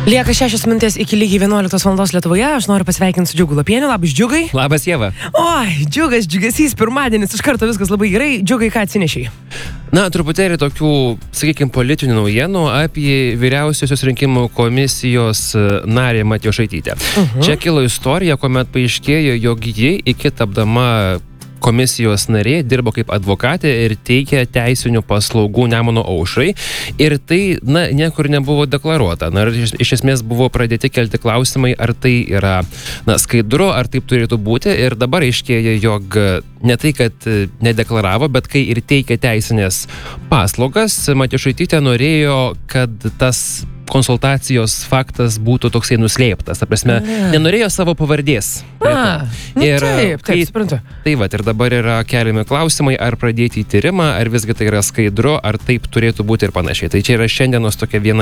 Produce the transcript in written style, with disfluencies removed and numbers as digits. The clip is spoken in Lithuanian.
Lieka 6 minutės iki lygiai 11 valandos Lietuvoje. Aš noriu pasveikinti su Džiugu Lapieniu. Labas, Džiugai. Labas, Ieva. Oi, džiugesys, pirmadienis, iš karto viskas labai gerai. Džiugai, ką atsinešiai? Na, truputėlį tokių, sakykime, politinių naujienų apie vyriausiosios rinkimų komisijos narę Matijošaitytę. Čia kilo istorija, kuomet paaiškėjo, jog ji iki tapdama komisijos narė dirbo kaip advokatė ir teikė teisinių paslaugų Nemuno aušrai. Ir tai, niekur nebuvo deklaruota. Iš esmės buvo pradėti kelti klausimai, ar tai yra, skaidru, ar taip turėtų būti. Ir dabar aiškėja, jog ne tai, kad nedeklaravo, bet kai ir teikė teisinės paslaugas, Matijošaitytė norėjo, kad tas konsultacijos faktas būtų toksai nuslėptas. Ta prasme, nenorėjo savo pavardės. Taip, suprantu. Tai va, ir dabar yra keliami klausimai, ar pradėti tyrimą, ar visgi tai yra skaidru, ar taip turėtų būti ir panašiai. Tai čia yra šiandienos tokia viena